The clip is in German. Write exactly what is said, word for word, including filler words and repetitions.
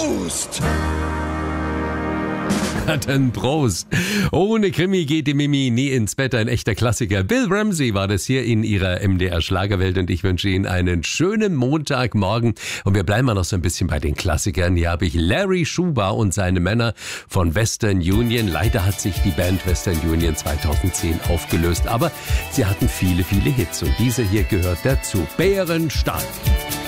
Prost! Dann Prost. Ohne Krimi geht die Mimi nie ins Bett. Ein echter Klassiker. Bill Ramsey war das hier in ihrer M D R-Schlagerwelt und ich wünsche Ihnen einen schönen Montagmorgen. Und wir bleiben mal noch so ein bisschen bei den Klassikern. Hier habe ich Larry Schuber und seine Männer von Western Union. Leider hat sich die Band Western Union zweitausendzehn aufgelöst, aber sie hatten viele, viele Hits und dieser hier gehört dazu. Bärenstark.